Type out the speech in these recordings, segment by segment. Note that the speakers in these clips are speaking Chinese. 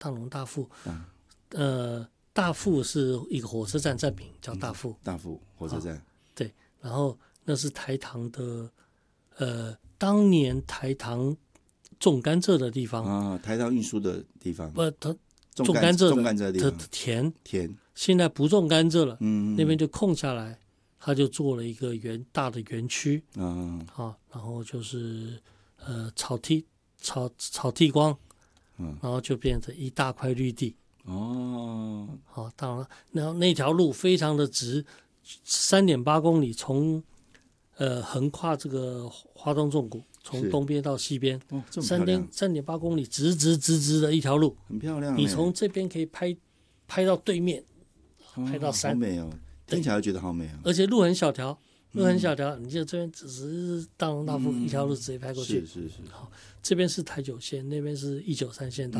大农大富，大富是一个火车站站名叫大富， 大富火车站， 对，然后那是台糖的，当年台糖种甘蔗的地方啊，台糖运输的地方， 它种甘蔗的地方， 田，现在不种甘蔗了， 那边就空下来，他就做了一个大的园区，然后就是草剃光，然后就变成一大块绿地。当然，然后那条路非常的直，3.8公里，从横跨这个花东纵谷，从东边到西边，3.8公里，直的一条路， 很漂亮。 你从这边可以拍到对面，拍到山， 好美哦，听起来就觉得好美哦。 而且路很小条，你就这边只是大农大富一条路直接拍过去。 是。 好，这边是台九线，那边是193线道。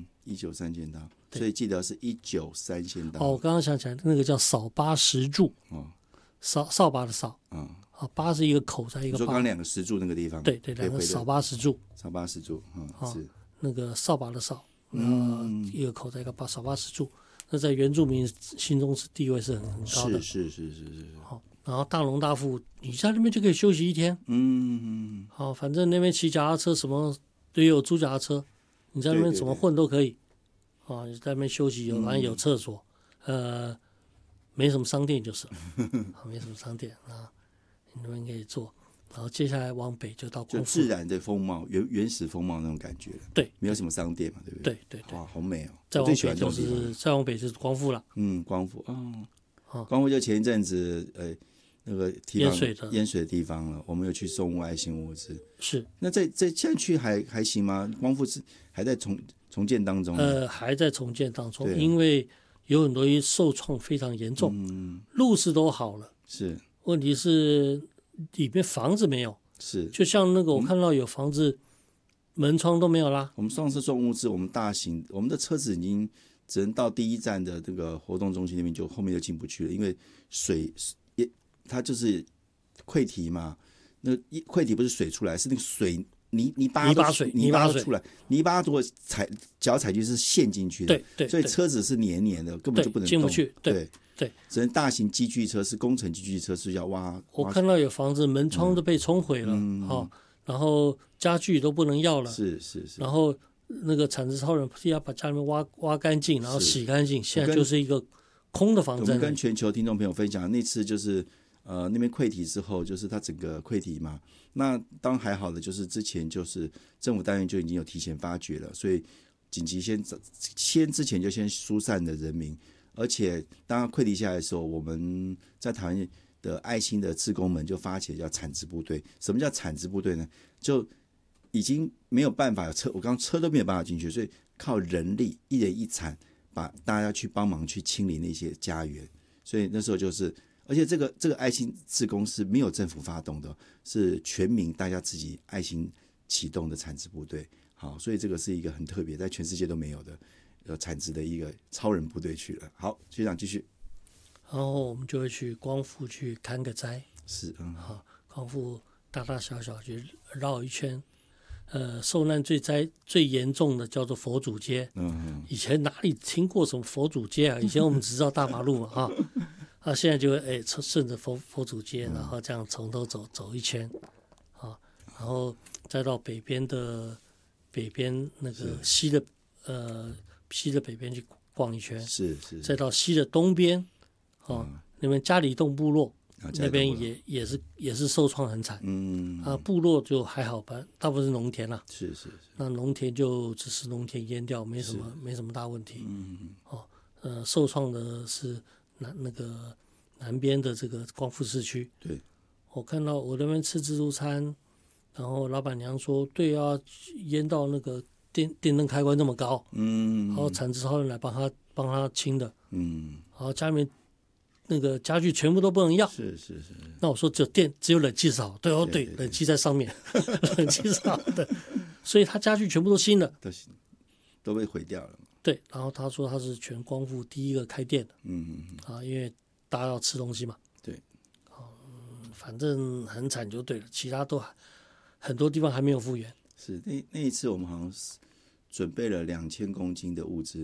193线道，所以记得是193线道。 我刚刚想起来，那个叫扫把石柱。扫把的扫。八是一个口在一个八。 你说刚两个石柱那个地方。对， 两个扫把石柱。 是那个扫把的扫，一个口在一个八，扫把石柱。那在原住民心中是地位是很高的。 是。 好，然后大农大富，你在那边就可以休息一天。好，反正那边骑脚踏车什么都有，租脚踏车，你在那边怎么混都可以。你在那边休息，反正有厕所，没什么商店就是了，没什么商店啊，你那边可以坐。然后接下来往北就到光复， 就自然的风貌，原始风貌那种感觉了。 对， 没有什么商店嘛，对不对？ 对。 哇，好美哦！ 再往北就是光复了。 光复光复就前一阵子那个地方淹水的地方了，我们有去送物爱心物资。 是。 那在现在去还行吗？光复是还在重建当中。 还在重建当中，因为有很多受创非常严重，路是都好了， 是， 问题是里面房子没有。 是， 就像那个我看到有房子门窗都没有啦。 我们上次送物资，我们的车子已经只能到第一站的这个活动中心那边，就后面就进不去了，因为水它就是溃堤嘛，那溃堤不是水出来，是那个水泥巴出来，泥巴如果脚踩进去是陷进去的， 对， 所以车子是黏的，根本就不能动， 进不去，对， 只能大型机具车是工程机具车是要挖。 我看到有房子门窗都被冲毁了，然后家具都不能要了， 是， 然后那个铲子超人要把家里面挖干净，然后洗干净，现在就是一个空的房子。 我们跟全球听众朋友分享，那次就是那边溃堤之后，就是它整个溃堤嘛。那当然还好的，就是之前就是政府单位就已经有提前发觉了，所以紧急之前就先疏散的人民，而且当溃堤下来的时候，我们在台湾的爱心的志工们就发起了叫产值部队。什么叫产值部队呢？就已经没有办法我刚车都没有办法进去，所以靠人力一人一铲，把大家去帮忙去清理那些家园。所以那时候就是。而且这个爱心志工是没有政府发动的，是全民大家自己爱心启动的产值部队。好，所以这个是一个很特别，在全世界都没有的产值的一个超人部队去了。好，学长继续。 然后我们就会去光复去看个灾。 是， 好，光复大大小小去绕一圈。受难最严重的叫做佛祖街。以前哪里听过什么佛祖街啊？以前我们只知道大马路嘛，现在就会顺着佛祖街，然后这样从头走一圈，然后再到北边那个西的北边去逛一圈， 是， 再到西的东边，那边嘉里洞部落，那边也是受创很惨，部落就还好吧，大部分是农田啦， 是， 那农田就只是农田淹掉，没什么大问题，受创的是那个南边的这个光复市区。 对， 我看到我那边吃自助餐，然后老板娘说，对啊，淹到那个电灯开关这么高，然后产值超人来帮他清的，然后家里面那个家具全部都不能要， 是。 那我说只有冷气是好，对，冷气在上面，冷气是好的，所以他家具全部都新的， 都被毁掉了。 对，然后他说他是全光复第一个开店的，因为大家要吃东西嘛， 对， 反正很惨就对了，其他都很多地方还没有复原。 是那一次我们好像是准备了2000公斤的物资。